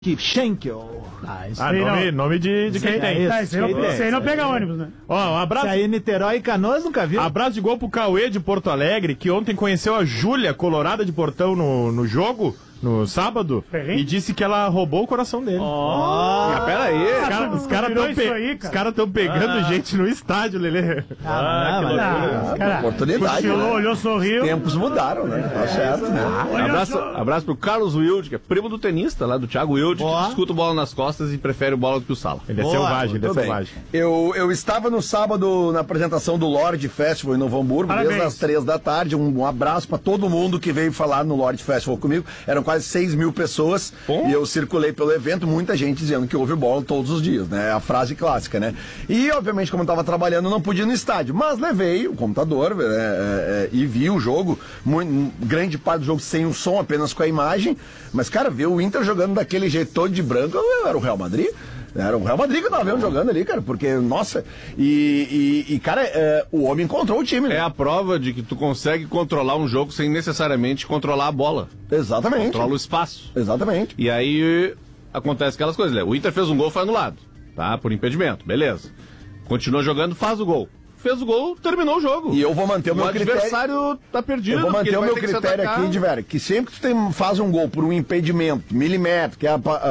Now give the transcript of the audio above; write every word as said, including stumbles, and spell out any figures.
Schenkel. Ah, isso Ah, aí nome, não. nome de, de quem Isso tem. aí, Tá, isso aí não, isso aí não pega ônibus, né? Ó, um abraço. Isso aí, Niterói e Canoas nunca viu. Abraço de gol pro Cauê de Porto Alegre, que ontem conheceu a Júlia, colorada de Portão, no, no jogo, no sábado, Ferrinho? e disse que ela roubou o coração dele. Ah, pera aí. Os caras os cara virou tão, isso pe aí, cara. os cara tão pegando Ah. gente no estádio, Lelê. Ah, Ah, mas- mas, cara, oportunidade, cochilou, né? olhou, sorriu. Tempos mudaram, né? Tá certo, né? Olha Abraço, só. abraço pro Carlos Wilde, que é primo do tenista lá, do Thiago Wilde, Boa. que discuta bola nas costas e prefere o bola do que o Sala. Ele é Boa, selvagem, ele é Tudo bem. selvagem. Eu, eu estava no sábado na apresentação do Lorde Festival em Novo Hamburgo, Parabéns. desde as três da tarde. Um, um abraço para todo mundo que veio falar no Lorde Festival comigo. Eram quase seis mil pessoas. Bom. E eu circulei pelo evento, muita gente dizendo que ouve bola todos os dias, né? É a frase clássica, né? E, obviamente, como eu estava trabalhando, eu não podia ir no estádio. Mas levei o computador é, é, é, e vi o jogo. Muito, grande parte do jogo sem o som, apenas com a imagem. Mas, cara, ver o Inter jogando daquele jeito todo de branco, era o Real Madrid. Era o Real Madrid que eu tava vendo jogando ali, cara, porque, nossa, e, e, e cara, é, o homem encontrou o time, né? É a prova de que tu consegue controlar um jogo sem necessariamente controlar a bola. Exatamente. Controla o espaço. Exatamente. E aí acontece aquelas coisas, né? O Inter fez um gol, foi anulado, tá? Por impedimento, beleza. Continua jogando, faz o gol. Fez o gol, terminou o jogo. E eu vou manter o meu o critério. adversário tá perdido. Eu vou porque manter ele o vai meu ter que se critério atacar. aqui, de velho, que sempre que tu tem, faz um gol por um impedimento milimétrico, que é a,